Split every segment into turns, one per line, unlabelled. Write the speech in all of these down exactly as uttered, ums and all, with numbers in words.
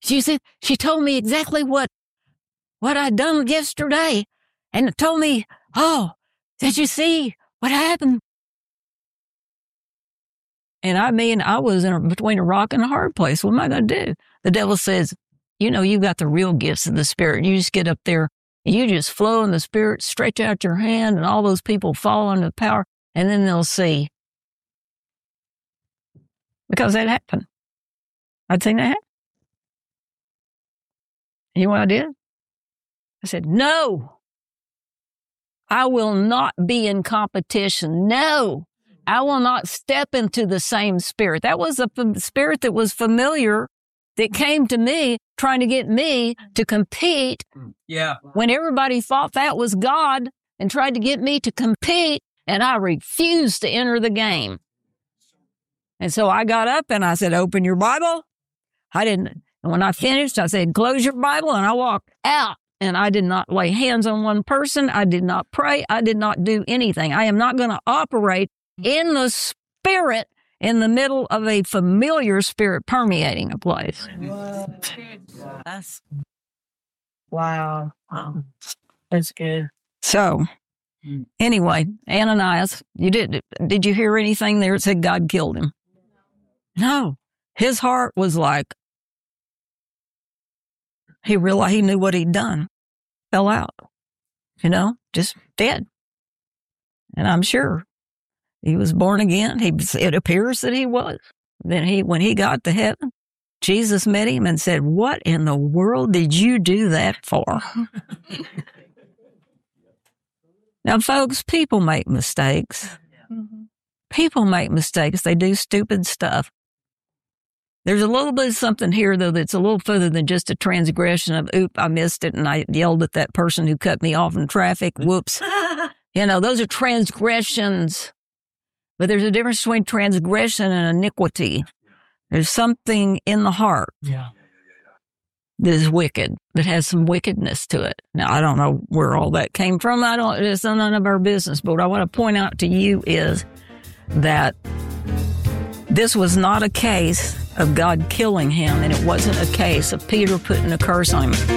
She said, she told me exactly what, what I'd done yesterday. And it told me, oh, did you see what happened? And I mean, I was in a, between a rock and a hard place. What am I going to do? The devil says, you know, you got the real gifts of the Spirit. You just get up there and you just flow in the Spirit, stretch out your hand, and all those people fall under the power, and then they'll see. Because that happened. I'd seen that happen. You know what I did? I said, no, I will not be in competition. No, I will not step into the same spirit. That was a f- spirit that was familiar, that came to me, trying to get me to compete.
Yeah.
When everybody thought that was God and tried to get me to compete, and I refused to enter the game. And so I got up and I said, open your Bible. I didn't. And when I finished, I said, close your Bible, and I walked out. And I did not lay hands on one person. I did not pray. I did not do anything. I am not going to operate in the Spirit in the middle of a familiar spirit permeating a place.
Wow. That's, wow. Wow. That's good.
So, anyway, Ananias, you did, did you hear anything there that said God killed him? No. His heart was like, he realized he knew what he'd done. Fell out, you know, just dead. And I'm sure he was born again. He, it appears that he was. Then he, when he got to heaven, Jesus met him and said, what in the world did you do that for? Now, folks, people make mistakes.
Mm-hmm.
People make mistakes. They do stupid stuff. There's a little bit of something here, though, that's a little further than just a transgression of, oop, I missed it, and I yelled at that person who cut me off in traffic. Whoops. You know, those are transgressions. But there's a difference between transgression and iniquity. There's something in the heart
Yeah.
that is wicked, that has some wickedness to it. Now, I don't know where all that came from. I don't, it's none of our business. But what I want to point out to you is that this was not a case of God killing him, and it wasn't a case of Peter putting a curse on him.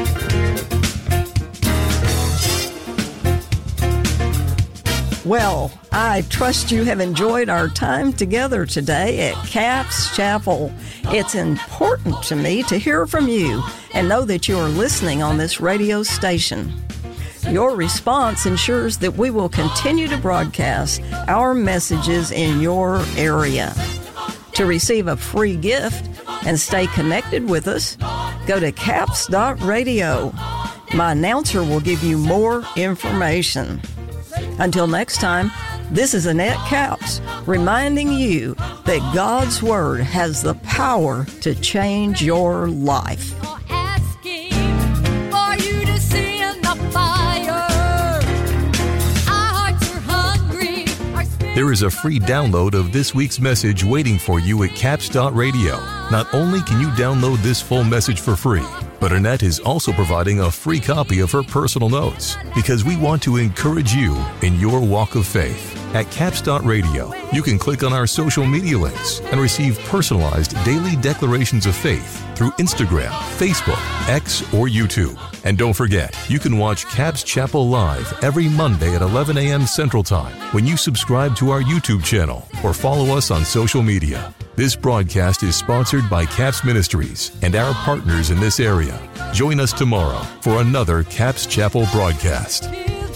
Well, I trust you have enjoyed our time together today at Capps Chapel. It's important to me to hear from you and know that you are listening on this radio station. Your response ensures that we will continue to broadcast our messages in your area. To receive a free gift and stay connected with us, go to capps dot radio. My announcer will give you more information. Until next time, this is Annette Capps reminding you that God's Word has the power to change your life.
Asking for you to send the fire. Our hearts are hungry. Our spirits
There is a free download of this week's message waiting for you at capps dot radio. Not only can you download this full message for free, but Annette is also providing a free copy of her personal notes because we want to encourage you in your walk of faith. At capps dot radio, you can click on our social media links and receive personalized daily declarations of faith through Instagram, Facebook, X, or YouTube. And don't forget, you can watch Capps Chapel live every Monday at eleven a.m. Central Time when you subscribe to our YouTube channel or follow us on social media. This broadcast is sponsored by Capps Ministries and our partners in this area. Join us tomorrow for another Capps Chapel broadcast.